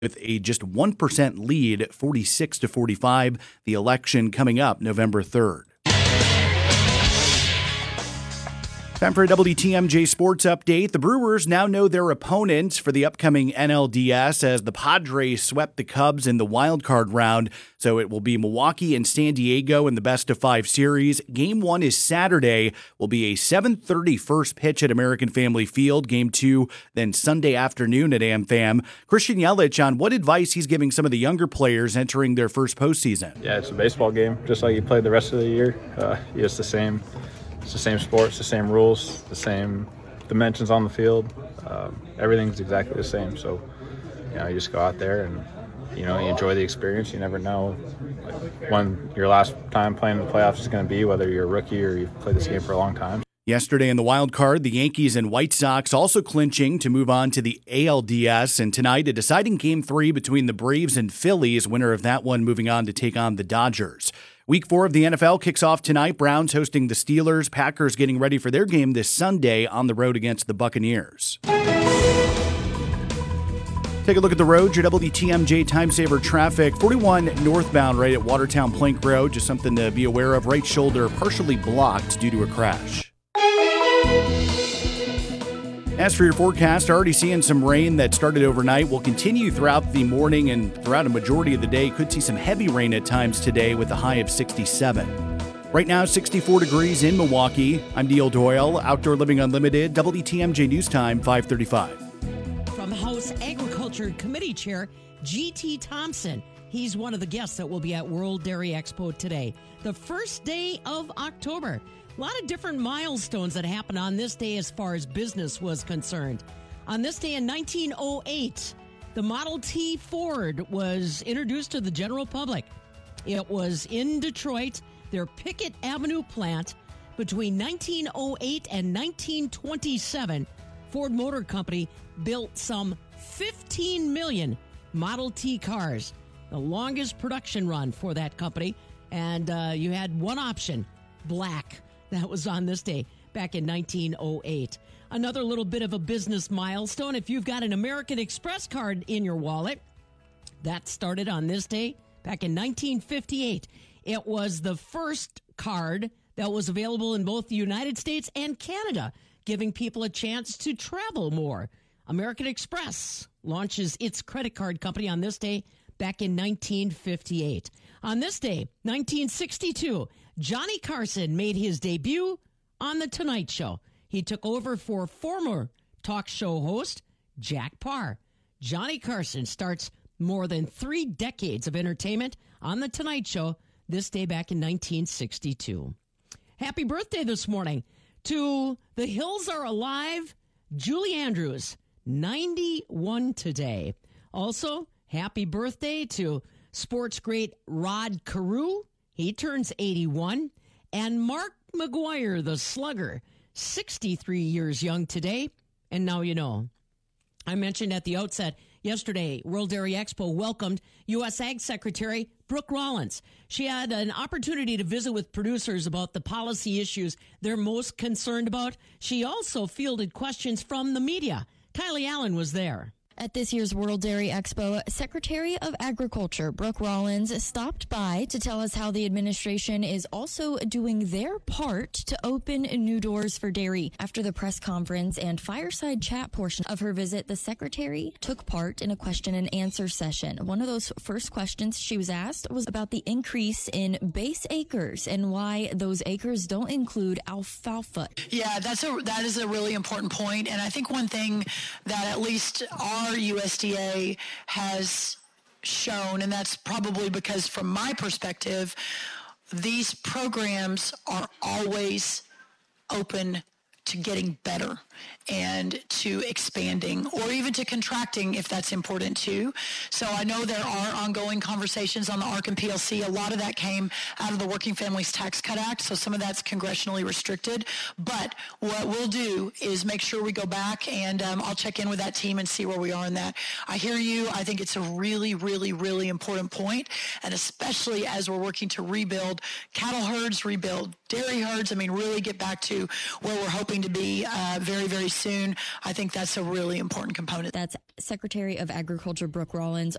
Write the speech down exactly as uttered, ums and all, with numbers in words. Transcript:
with a just one percent lead, forty-six to forty-five, the election coming up November third. Time for a W T M J Sports Update. The Brewers now know their opponents for the upcoming N L D S as the Padres swept the Cubs in the wild card round. So it will be Milwaukee and San Diego in the best of five series. Game one is Saturday. Will be a seven thirty first pitch at American Family Field. Game two then Sunday afternoon at AmFam. Christian Yelich on what advice he's giving some of the younger players entering their first postseason. Yeah, it's a baseball game, just like you played the rest of the year. Uh, it's the same. It's the same sport, it's the same rules, the same dimensions on the field. Um, everything's exactly the same. So, you know, you just go out there and, you know, you enjoy the experience. You never know like, when your last time playing in the playoffs is going to be, whether you're a rookie or you've played this game for a long time. Yesterday in the wild card, the Yankees and White Sox also clinching to move on to the A L D S. And tonight, a deciding game three between the Braves and Phillies. Winner of that one moving on to take on the Dodgers. Week four of the N F L kicks off tonight. Browns hosting the Steelers. Packers getting ready for their game this Sunday on the road against the Buccaneers. Take a look at the road. Your W T M J time saver traffic. forty-one northbound right at Watertown Plank Road. Just something to be aware of. Right shoulder partially blocked due to a crash. As for your forecast, already seeing some rain that started overnight will continue throughout the morning and throughout a majority of the day. Could see some heavy rain at times today with a high of sixty-seven. Right now, sixty-four degrees in Milwaukee. I'm Neil Doyle, Outdoor Living Unlimited, W T M J News Time, five thirty-five. From House Agriculture Committee Chair G T Thompson. He's one of the guests that will be at World Dairy Expo today, the first day of October. A lot of different milestones that happened on this day as far as business was concerned. On this day in nineteen oh eight, the Model T Ford was introduced to the general public. It was in Detroit, their Pickett Avenue plant. Between nineteen oh eight and nineteen twenty-seven, Ford Motor Company built some fifteen million Model T cars, the longest production run for that company. And uh, you had one option, black. That was on this day back in nineteen oh eight. Another little bit of a business milestone. If you've got an American Express card in your wallet, that started on this day back in nineteen fifty-eight. It was the first card that was available in both the United States and Canada, giving people a chance to travel more. American Express launches its credit card company on this day back in nineteen fifty-eight. On this day, nineteen sixty-two, Johnny Carson made his debut on The Tonight Show. He took over for former talk show host Jack Paar. Johnny Carson starts more than three decades of entertainment on The Tonight Show this day back in nineteen sixty-two. Happy birthday this morning to The Hills Are Alive, Julie Andrews, ninety-one today. Also, happy birthday to sports great Rod Carew. He turns eighty-one. And Mark McGuire, the slugger, sixty-three years young today. And now you know. I mentioned at the outset yesterday, World Dairy Expo welcomed U S Ag Secretary Brooke Rollins. She had an opportunity to visit with producers about the policy issues they're most concerned about. She also fielded questions from the media. Kylie Allen was there. At this year's World Dairy Expo, Secretary of Agriculture Brooke Rollins stopped by to tell us how the administration is also doing their part to open new doors for dairy. After the press conference and fireside chat portion of her visit, the Secretary took part in a question and answer session. One of those first questions she was asked was about the increase in base acres and why those acres don't include alfalfa. Yeah, that's a that is a really important point, and I think one thing that at least our U S D A has shown, and that's probably because from my perspective, these programs are always open to getting better and to expanding or even to contracting if that's important too. So I know there are ongoing conversations on the A R C and P L C. A lot of that came out of the Working Families Tax Cut Act, so some of that's congressionally restricted. But what we'll do is make sure we go back and um, I'll check in with that team and see where we are in that. I hear you. I think it's a really, really, really important point, and especially as we're working to rebuild cattle herds, rebuild dairy herds, I mean, really get back to where we're hoping to be uh, very, very soon. I think that's a really important component. That's Secretary of Agriculture Brooke Rollins.